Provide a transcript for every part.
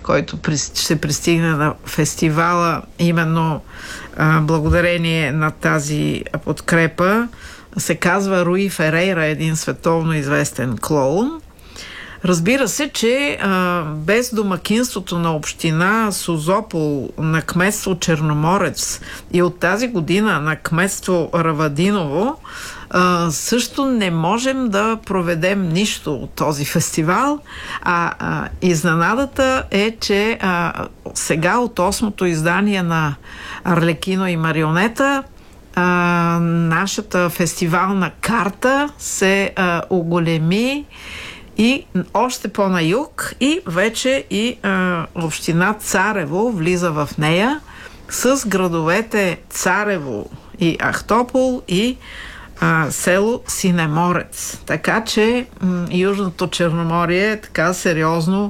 който ще пристигне на фестивала именно благодарение на тази подкрепа, се казва Руи Ферейра, един световно известен клоун. Разбира се, че без домакинството на община Созопол, на кметство Черноморец и от тази година на кметство Равадиново, също не можем да проведем нищо от този фестивал. Изненадата е, че сега от 8-то издание на Арлекино и Марионета нашата фестивална карта се оголеми и още по-на юг, и вече и община Царево влиза в нея с градовете Царево и Ахтопол и село Синеморец. Така че Южното Черноморие е така сериозно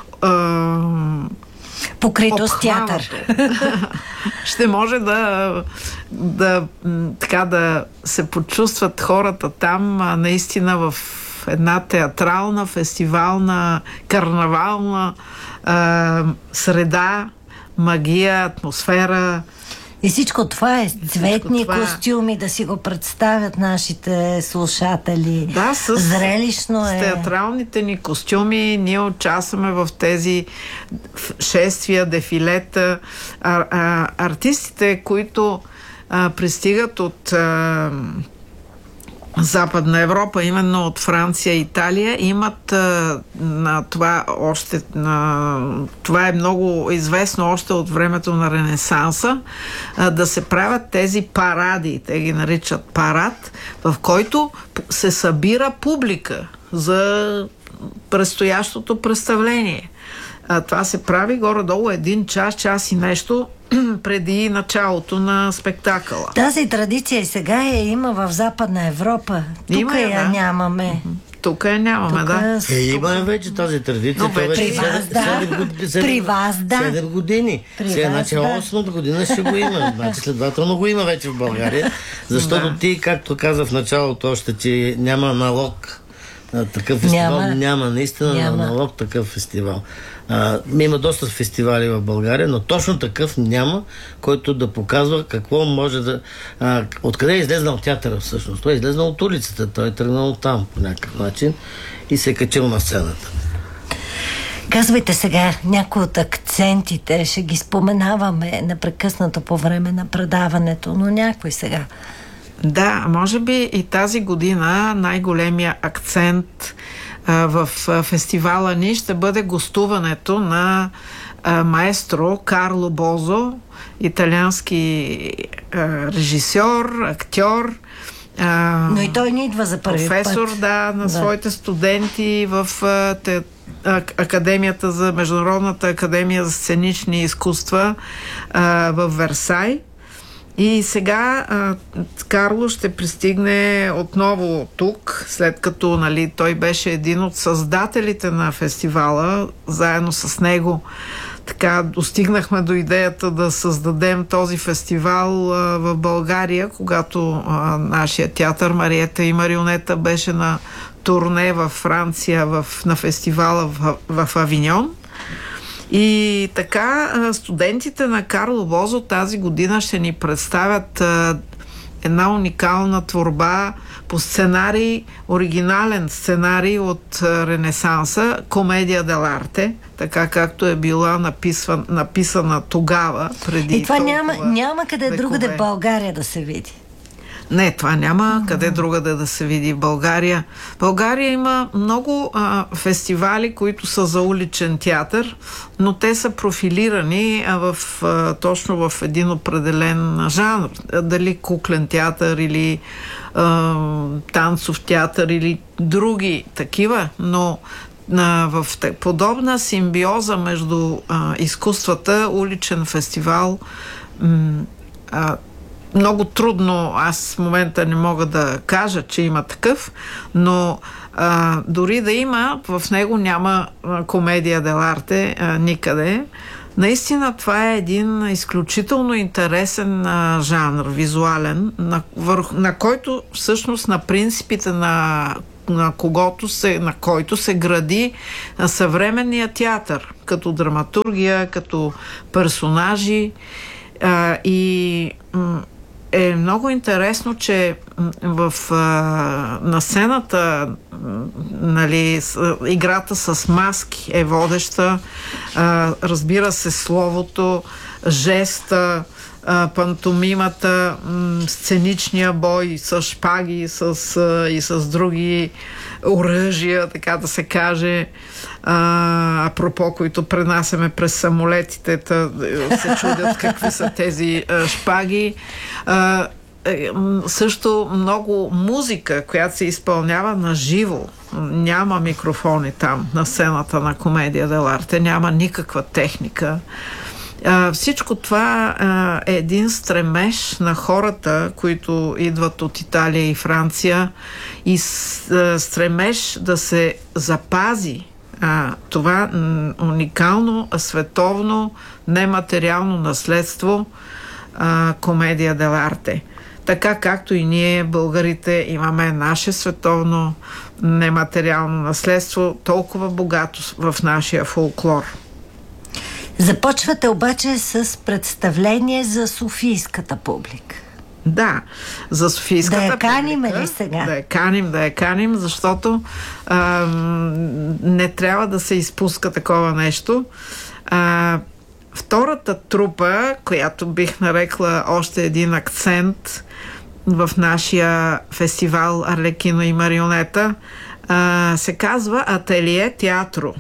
покрито с театър. Ще може да се почувстват хората там наистина в една театрална, фестивална, карнавална среда, магия, атмосфера. И всичко това е цветни костюми, да си го представят нашите слушатели. Да, зрелищно с театралните ни костюми ние участваме в тези шествия, дефилета. Артистите, които пристигат от Западна Европа, именно от Франция и Италия, имат на това още... това е много известно още от времето на Ренесанса, да се правят тези паради, те ги наричат парад, в който се събира публика за предстоящото представление. Това се прави горе-долу 1 час и нещо преди началото на спектакъла. Тази традиция и сега има в Западна Европа. Тук я нямаме. Тук я нямаме, да. Имаме вече тази традиция. При вас, да. При вас, да. 7 години. Сега, значи 8-та година ще го има. Значи следователно го има вече в България. Защото ти, както каза в началото още, че няма аналог такъв фестивал. Няма наистина аналог такъв фестивал. Има доста фестивали в България, но точно такъв няма, който да показва какво може да... Откъде е излезнал театъра всъщност? Той е излезнал от улицата, той е тръгнал там по някакъв начин и се е качил на сцената. Казвайте сега някои от акцентите, ще ги споменаваме непрекъснато по време на предаването, но някой сега. Да, може би и тази година най-големия акцент в фестивала ни ще бъде гостуването на маестро Карло Бозо, италиански режисьор, актьор. Но и той не идва за първи професор, път. на своите студенти в Академията за Международната академия за сценични изкуства в Версай. И сега Карло ще пристигне отново тук, след като той беше един от създателите на фестивала. Заедно с него така достигнахме до идеята да създадем този фестивал в България, когато нашия театър Мариета и Марионета беше на турне във Франция на фестивала в Авиньон. И така студентите на Карло Бозо тази година ще ни представят една уникална творба по сценарий, оригинален сценарий от Ренесанса, Комедия дел'арте, така както е била написана тогава, преди. И това няма къде другаде в България да се види. Не, това няма къде другаде да се види в България. В България има много фестивали, които са за уличен театър, но те са профилирани точно в един определен жанр. Дали куклен театър или танцов театър или други такива, но в подобна симбиоза между изкуствата, уличен фестивал много трудно, аз в момента не мога да кажа, че има такъв, но дори да има, в него няма комедия дел'арте никъде. Наистина това е един изключително интересен жанр, визуален, на който всъщност на принципите на на който се гради съвременния театър, като драматургия, като персонажи. И е много интересно, че на сцената, нали, играта с маски е водеща, разбира се, словото, жеста, пантомимата, сценичния бой с шпаги и с други оръжия, така да се каже, апропо, които пренасяме през самолетите, се чудят какви са тези шпаги. Също много музика, която се изпълнява на живо. Няма микрофони там на сцената на Комедия дел'арте, няма никаква техника. Всичко това е един стремеж на хората, които идват от Италия и Франция, и стремеж да се запази това уникално световно нематериално наследство Комедия дел'арте. Така както и ние, българите, имаме наше световно нематериално наследство, толкова богато в нашия фолклор. Започвате обаче с представление за софийската публика. Да, за софийската публика. Да я каним ли сега? Да я каним, защото не трябва да се изпуска такова нещо. Втората трупа, която бих нарекла още един акцент в нашия фестивал Арлекино и марионета, се казва Ателие театро.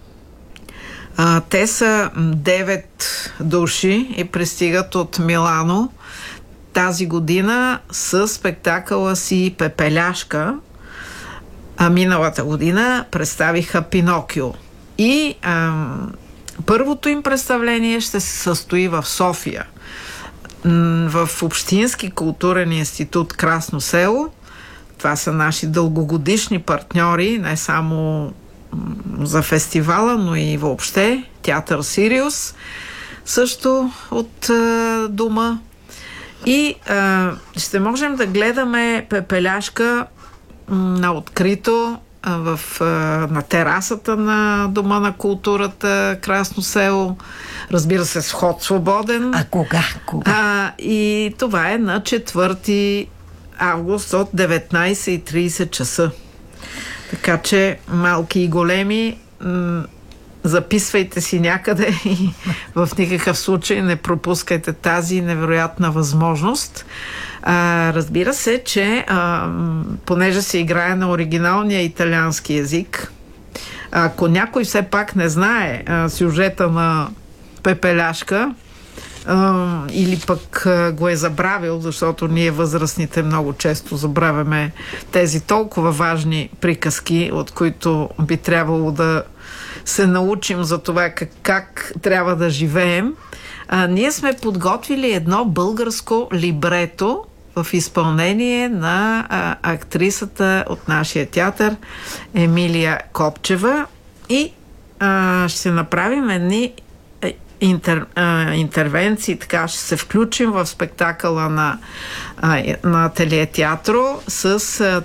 Те са 9 души и пристигат от Милано тази година с спектакъла си Пепеляшка. Миналата година представиха Пинокио. И първото им представление ще се състои в София, в Общински културен институт Красно село. Това са наши дългогодишни партньори, не само за фестивала, но и въобще. Театър Сириус също от Дома. И ще можем да гледаме Пепеляшка на открито на терасата на Дома на културата Красно село. Разбира се, с вход свободен. Кога? И това е на 4 август от 19:30 часа. Така че, малки и големи, записвайте си някъде и в никакъв случай не пропускайте тази невероятна възможност. Разбира се, че понеже се играе на оригиналния италиански език, ако някой все пак не знае сюжета на Пепеляшка, или пък го е забравил, защото ние възрастните много често забравяме тези толкова важни приказки, от които би трябвало да се научим за това как трябва да живеем. Ние сме подготвили едно българско либрето в изпълнение на актрисата от нашия театър Емилия Копчева и ще направим едни интервенции, така ще се включим в спектакъла на Ателие театро с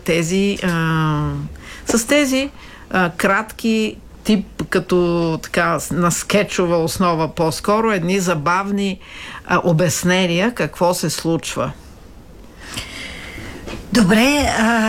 тези кратки тип, като така на скетчова основа по-скоро, едни забавни обяснения какво се случва. Добре,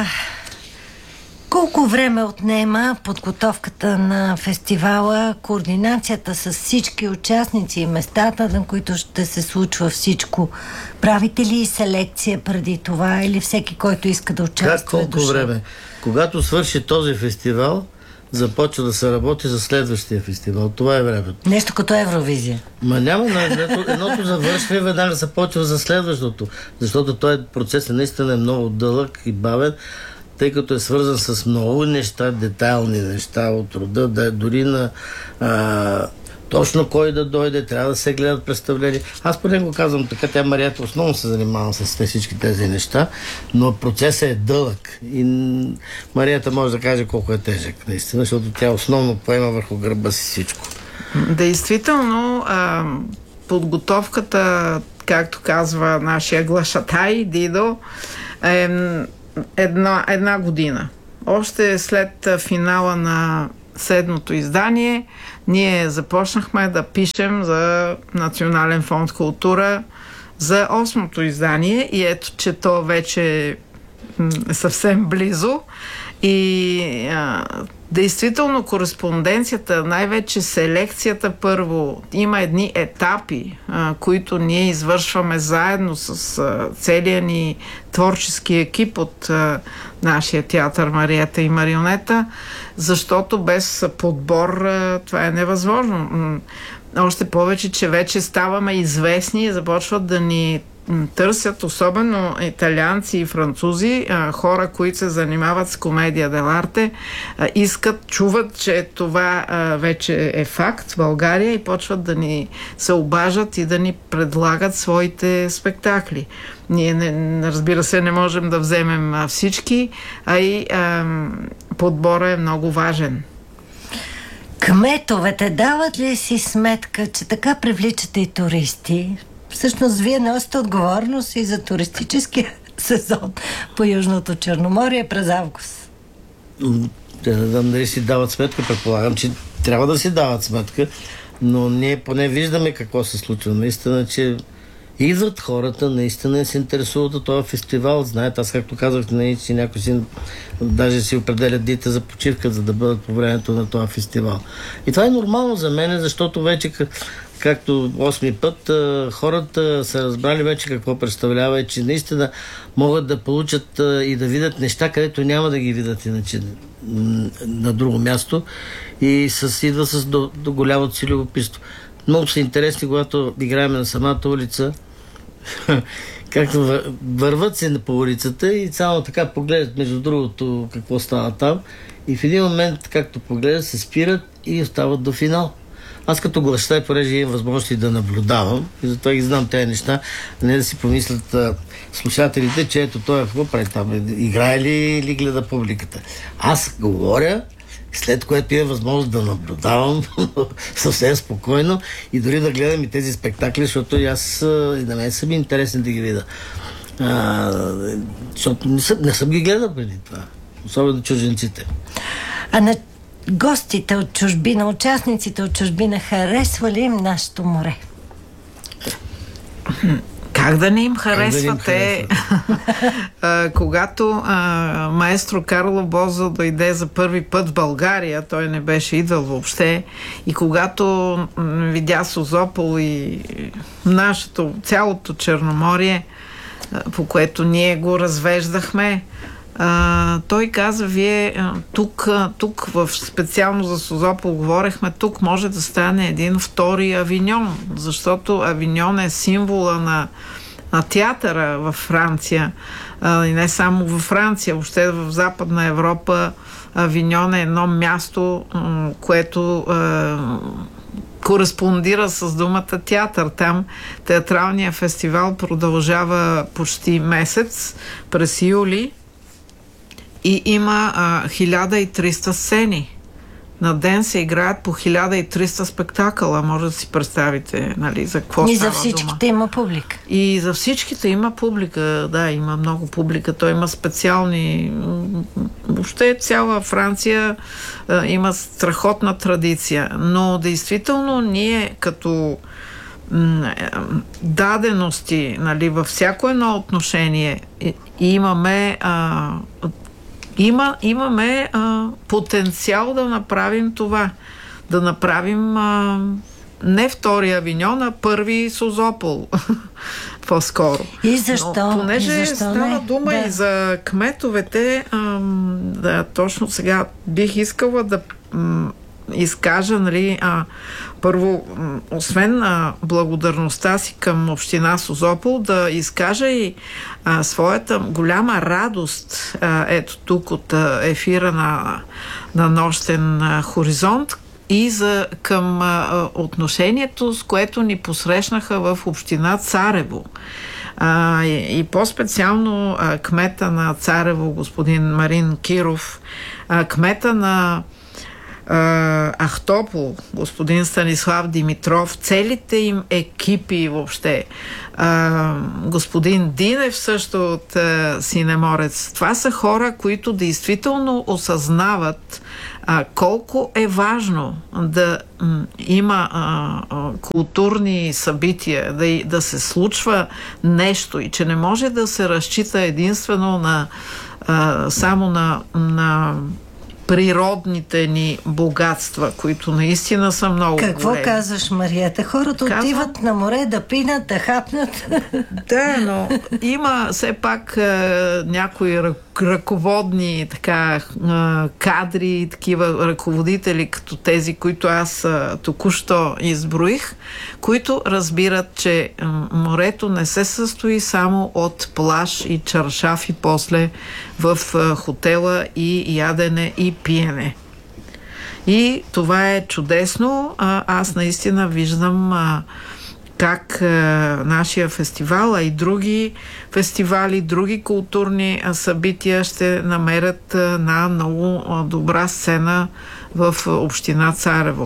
колко време отнема подготовката на фестивала, координацията с всички участници и местата, на които ще се случва всичко? Правите ли селекция преди това или всеки, който иска да участва? Колко време? Когато свърши този фестивал, започва да се работи за следващия фестивал. Това е времето. Нещо като Евровизия. Няма. Едното завършва и веднага започва за следващото. Защото този процес наистина е много дълъг и бавен, тъй като е свързан с много неща, детайлни неща от рода, дори на точно кой да дойде, трябва да се гледат представления. Аз по него казвам така, тя Марията основно се занимава с всички тези неща, но процесът е дълъг и Марията може да каже колко е тежък, наистина, защото тя основно поема върху гърба си всичко. Действително, подготовката, както казва нашия глашатай Дидо, е една година. още след финала на 7-то издание ние започнахме да пишем за Национален фонд култура за 8-то издание и ето, че то вече е съвсем близо. И действително кореспонденцията, най-вече селекцията първо, има едни етапи, които ние извършваме заедно с целия ни творчески екип от нашия театър Мариета и Марионета, защото без подбор това е невъзможно. Още повече, че вече ставаме известни и започват да ни търсят, особено италианци и французи, хора, които се занимават с комедия дел'арте, искат, чуват, че това вече е факт в България и почват да ни се обажат и да ни предлагат своите спектакли. Ние, разбира се, не можем да вземем всички, а и подбора е много важен. Кметовете дават ли си сметка, че така привличате и туристи? Всъщност, вие носите отговорност и за туристическия сезон по Южното Черноморие през август. Не знам дали си дават сметка, предполагам, че трябва да си дават сметка, но ние поне виждаме какво се случва. Наистина, че идват хората, наистина се интересуват от този фестивал. Знаете, аз както казах, че някои си даже си определят дните за почивка, за да бъдат по времето на този фестивал. И това е нормално за мен, защото вече както 8-ми път, хората са разбрали вече какво представлява и че наистина могат да получат и да видят неща, където няма да ги видят иначе на друго място и идва с до голямото си любопитство. Много са интересни, когато играем на самата улица, както върват се по улицата и само така погледат между другото какво става там и в един момент, както погледат, се спират и остават до финал. Аз като гластай, понеже имам възможности да наблюдавам и затова ги знам тези неща, не да си помислят слушателите, че ето той какво прави там, играе ли или гледа публиката. Аз говоря, след което имам възможност да наблюдавам съвсем спокойно и дори да гледам и тези спектакли, защото и на мен са ми интересни да ги видя. Защото не съм ги гледал преди това, особено чужденците. А на гостите от чужбина, участниците от чужбина, харесва ли им нашето море? Как да не им харесва? Те, когато маестро Карло Бозо дойде за първи път в България, той не беше идвал въобще, и когато видя Созопол и цялото Черноморие, по което ние го развеждахме, той каза, вие тук специално за Созопол говорехме, тук може да стане един втори Авиньон, защото Авиньон е символа на театъра във Франция, и не само във Франция, въобще в Западна Европа Авиньон е едно място, което кореспондира с думата театър. Там театралният фестивал продължава почти месец, през юли, и има 1300 сцени. На ден се играят по 1300 спектакъла. Може да си представите, нали, за какво става дума. И за всичките има публика. И за всичките има публика, да, има много публика. Той има специални... Въобще цяла Франция има страхотна традиция. Но действително ние като дадености, нали, във всяко едно отношение имаме потенциал да направим това. Да направим не втори Авиньон, а първи Созопол. По-скоро. И защо? Но, понеже става дума и за кметовете, точно сега бих искала да изкажа, нали, първо, освен благодарността си към община Созопол, да изкажа и своята голяма радост ето тук от ефира на Нощен хоризонт и към отношението, с което ни посрещнаха в община Царево. И по-специално кмета на Царево, господин Марин Киров, кмета на Ахтопол, господин Станислав Димитров, целите им екипи въобще, господин Динев също от Синеморец. Това са хора, които действително осъзнават колко е важно да има културни събития, да се случва нещо и че не може да се разчита единствено само на природните ни богатства, които наистина са много големи. Какво казваш, Мариета? Хората отиват на море да пинат, да хапнат. Да, но има все пак някои ръководни кадри, такива ръководители, като тези, които аз току-що изброих, които разбират, че морето не се състои само от плаж и чаршаф и после в хотела и ядене и пиене. И това е чудесно. Аз наистина виждам как нашия фестивал, а и други фестивали, други културни събития ще намерят на много добра сцена в община Царево.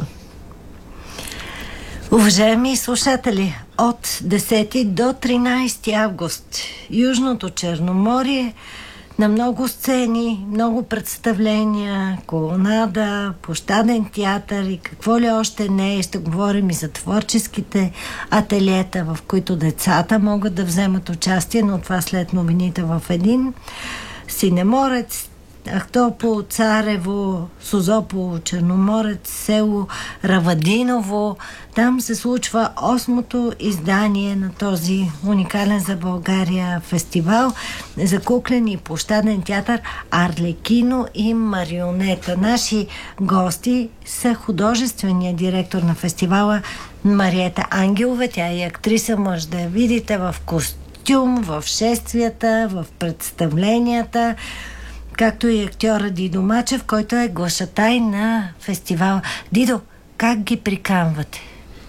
Уважаеми слушатели, от 10 до 13 август Южното Черноморие на много сцени, много представления, колонада, площаден театър и какво ли още не. Ще говорим и за творческите ателиета, в които децата могат да вземат участие, но това след новините в един. Синеморец, Ахтопол, Царево, Созопол, Черноморец, село Равадиново. Там се случва 8-то издание на този уникален за България фестивал за куклен и площаден театър Арлекино и марионета. Наши гости са художественият директор на фестивала Мариета Ангелова. Тя е актриса, може да я видите в костюм, в шествията, в представленията, както и актьора Дидо Мачев, който е глашатай на фестивала. Дидо, как ги приканвате?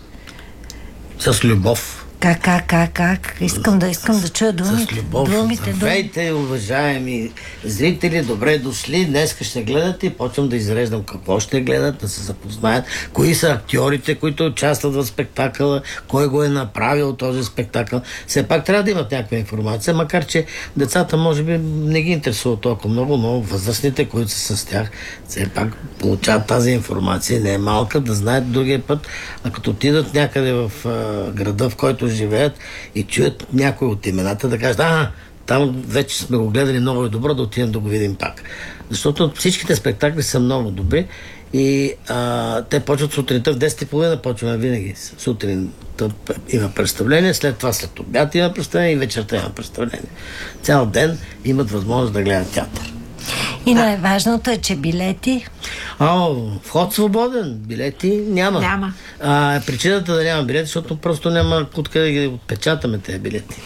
С любов. Как? Искам да чуя думите. С любов. Здравейте, уважаеми зрители, добре дошли. Днес ще гледате и почвам да изреждам какво ще гледат, да се запознаят, кои са актьорите, които участват в спектакъла, кой го е направил този спектакъл. Все пак трябва да имат някаква информация, макар че децата може би не ги интересуват толкова много, но възрастните, които са с тях, все пак получават тази информация. Не е малка, да знаят другия път, а като отидат някъде в града, в който живеят и чуят някои от имената, да кажат, там вече сме го гледали, много е добро, да отидем да го видим пак. Защото всичките спектакли са много добри и те почват сутринта в 10:30, почваме винаги сутрин има представление, след това след обяд има представление и вечерта има представление. Цял ден имат възможност да гледат театър. И най-важното е, че билети... Вход свободен. Билети няма. Причината да няма билети, защото просто няма откъде да ги отпечатаме тези билети.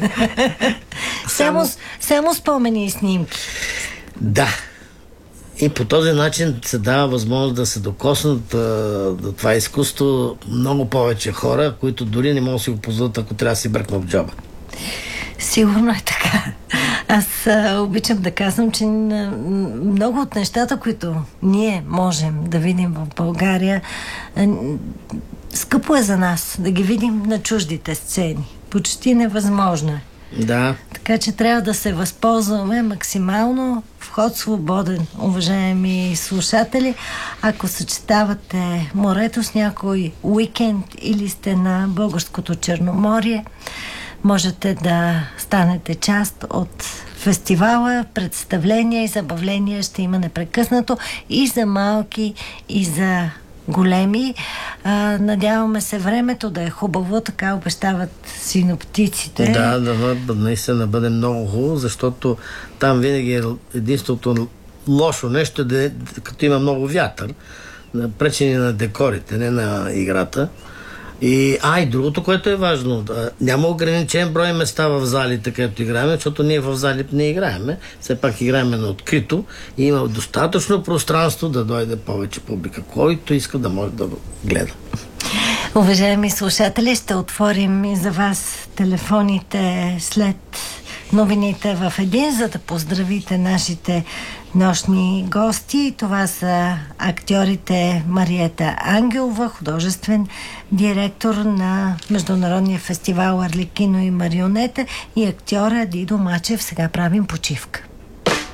Само спомени и снимки. Да. И по този начин се дава възможност да се докоснат до това изкуство много повече хора, които дори не могат да си го позволят, ако трябва да си бръкнат в джоба. Сигурно е така. Аз обичам да казвам, че много от нещата, които ние можем да видим в България, скъпо е за нас да ги видим на чуждите сцени. Почти невъзможно е. Да. Така че трябва да се възползваме максимално. Вход свободен, уважаеми слушатели. Ако съчетавате морето с някой уикенд или сте на Българското Черноморие, можете да станете част от фестивала. Представления и забавления ще има непрекъснато и за малки, и за големи. Надяваме се времето да е хубаво, така обещават синоптиците. Да, наистина бъде много хубаво, защото там винаги е единството лошо нещо, като има много вятър, пречени на декорите, не на играта. И другото, което е важно, няма ограничен брой места в залите, където играем, защото ние в зали не играеме, все пак играем на открито и има достатъчно пространство да дойде повече публика, който иска да може да гледа. Уважаеми слушатели, ще отворим и за вас телефоните след новините в един, за да поздравите нашите нощни гости. Това са актьорите Мариета Ангелова, художествен директор на Международния фестивал Арлекино и марионета, и актьора Дидо Мачев. Сега правим почивка.